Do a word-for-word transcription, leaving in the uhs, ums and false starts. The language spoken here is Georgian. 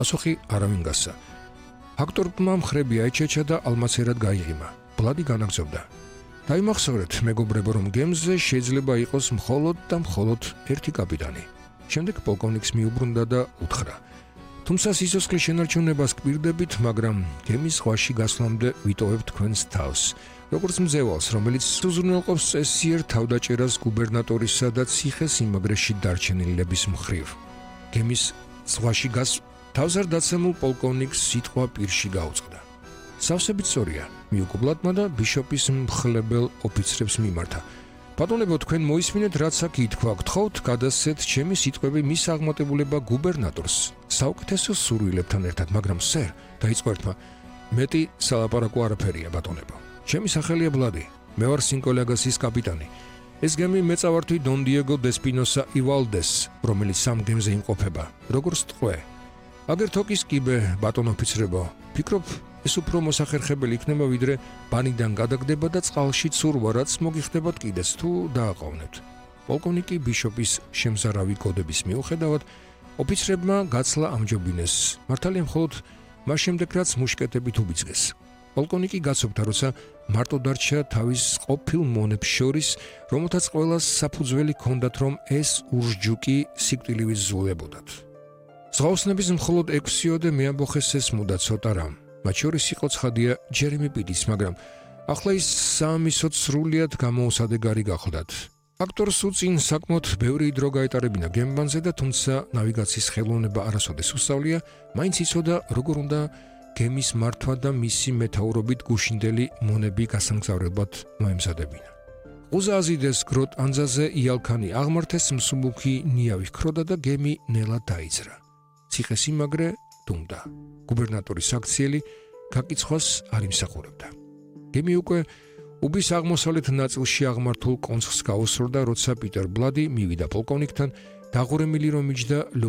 პასუხი არავინ გასცა. ფაქტორმა მხრები აიჩეჩა და ალმასერად გაიღიმა. ბლადი განაგრძობდა. დაიმახსოვრეთ, მეგობრებო, რომ გემზე შეიძლება იყოს მხოლოდ და მხოლოდ ერთი კაპიტანი. შემდეგ პოლკოვნიკს მიუბრუნდა და უთხრა: თუმცა სიცოცხლის შენარჩუნებას გვირდებით, მაგრამ გემის ზღვაში გასვლამდე ვიტოვებთ თქვენს თავს. როგორც მძევალს, რომელიც უზრუნველყოფს წესიერ თავდაჭერას გუბერნატორისა და ციხე-სიმაგრეში დარჩენილების მხრივ. გემის ზღვაში გას თავს არ დაცემულ პოლკოვნიკს სიტყვა პირში გაუწყდა. სავსებით სწორია, მიუგებლადმა და ბიშოპის მხლებელ ოფიცრებს მიმართა. ბატონებო, თქვენ მოისმინეთ, რაც აქ ითქვა, გთხოვთ გადასცეთ ჩემი სიტყვები მის აღმატებულება გუბერნატორს საუკეთესო სურვილებთან ერთად, მაგრამ სერ, დაიწყო ერთმა, მეტი სალაპარაკო არაფერია, ბატონებო. ჩემი სახელია ბლადი, მე ვარ სინკოლაგასის კაპიტანი. ეს გემი მეწავართვი დონ დიეგო დესპინოსა ივალდეს, რომელიც სამ გემზე იმყოფება, როგორც ტყვე. აგერ თოკის კიბე, ბატონ ოფიცრებო, ფიქრობ, ეს უფრო მოსახერხებელი იქნება, ვიდრე ბანიდან გადაგდება და წყალში ცურვა, რაც მოგიხდებათ კიდეც თუ დააყოვნებთ. პოლკოვნიკი ბიშოპის შემზარავი კოდების მიუხედავად, ოფიცრებმა გაცლა ამჯობინეს, მართალია მხოლოდ მას შემდეგ, რაც მუშკეტებით უბიძგეს. პოლკოვნიკი გაცობდა, როცა მარტო დარჩა თავის ყოფილ მონებს შორის, რომელთაც ყველას საფუძველი ჰქონდათ, რომ ეს ურჟჯუკი სიკვდილივით ზულებოდათ. ზღაოსნების მხოლოდ ექვსიოდე მეამბოხეს ესმოდა ცოტა რამ. მათ შორის იყო ცხადია ჯერემი პიტიც, მაგრამ ახლა ის საამისოდ სრულიად გამოუსადეგარი გახლდათ. ფაქტორს უწინ საკმაოდ ბევრი დრო გაეტარებინა გემბანზე და თუმცა ნავიგაციის ხელოვნება არასოდეს უსწავლია, მაინც იცოდა როგორ უნდა გემის მართვა და მისი მეთაურობით გუშინდელი მონები გასამგზავრებლად მოემზადებინა. ყუზა აზიდეს გროტ ანძაზე იალქანი აღმართეს, მსუბუქი ნიავი ჰქროდა და გემი ნელად დაიძრა. ციხე-სიმაგრე დუმდა. გუბერნატორის აქციელი გაკიცხვას არ იმსახურებდა. გემი უკვე უბის აღმოსავლეთ ნაწილში აღმართულ კონცხს გაუსრდა, როცა პიტერ ბლადი მივიდა პოლკოვნიკთან, დაღურემილი რომ იჯდა